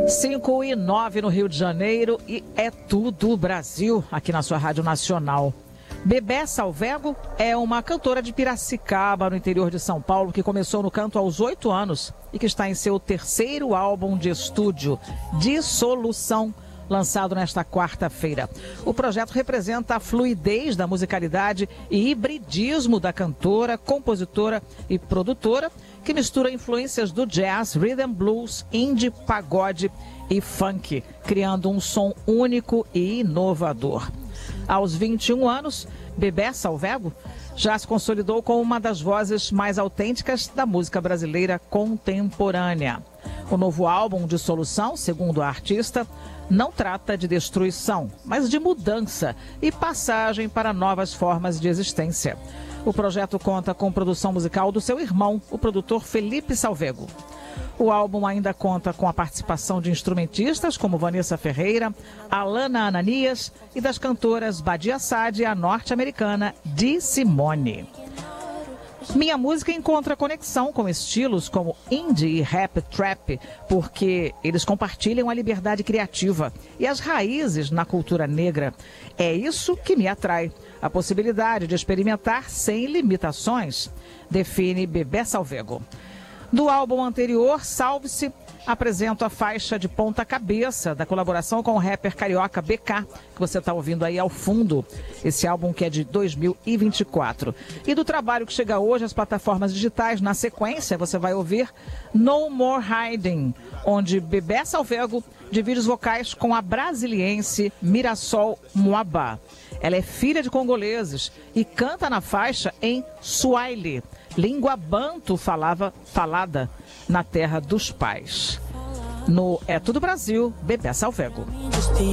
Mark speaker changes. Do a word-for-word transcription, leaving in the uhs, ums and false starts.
Speaker 1: cinco e nove no Rio de Janeiro e é tudo Brasil aqui na sua Rádio Nacional. Bebé Salvego é uma cantora de Piracicaba, no interior de São Paulo, que começou no canto aos oito anos e que está em seu terceiro álbum de estúdio, Dissolução, lançado nesta quarta-feira. O projeto representa a fluidez da musicalidade e hibridismo da cantora, compositora e produtora, que mistura influências do jazz, rhythm blues, indie, pagode e funk, criando um som único e inovador. Aos vinte e um anos, Bebé Salvego já se consolidou como uma das vozes mais autênticas da música brasileira contemporânea. O novo álbum Dissolução, segundo a artista, não trata de destruição, mas de mudança e passagem para novas formas de existência. O projeto conta com produção musical do seu irmão, o produtor Felipe Salvego. O álbum ainda conta com a participação de instrumentistas como Vanessa Ferreira, Alana Ananias e das cantoras Badia Saad e a norte-americana Dee Simone. Minha música encontra conexão com estilos como indie e rap trap, porque eles compartilham a liberdade criativa e as raízes na cultura negra. É isso que me atrai, a possibilidade de experimentar sem limitações, define Bebé Salvego. Do álbum anterior, Salve-se, apresento a faixa de Ponta Cabeça, da colaboração com o rapper carioca B K, que você está ouvindo aí ao fundo, esse álbum que é de dois mil e vinte e quatro. E do trabalho que chega hoje às plataformas digitais, na sequência, você vai ouvir No More Hiding, onde Bebé Salvego divide os vocais com a brasiliense Mirassol Moabá. Ela é filha de congoleses e canta na faixa em Swahili, língua banto falava, falada na terra dos pais. No É Tudo Brasil, Bebé Salvego.